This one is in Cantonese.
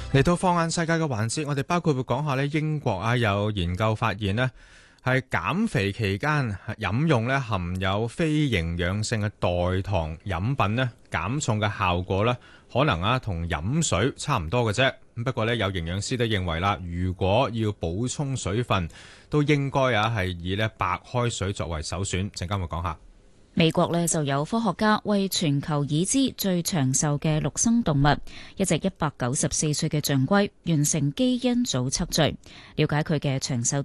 嚟到放眼世界嘅環節，我哋包括會講下咧，英國啊有研究發現咧，係減肥期間飲用咧含有非營養性嘅代糖飲品咧，減重嘅效果咧，可能啊同飲水差唔多嘅啫。不過咧，有營養師都認為啦，如果要補充水分，都應該啊係以咧白開水作為首選。陣間會講下。 美國呢就有科學家為全球已知最長壽嘅陸生動物，一隻194歲嘅象龜完成基因組測序，了解佢嘅長壽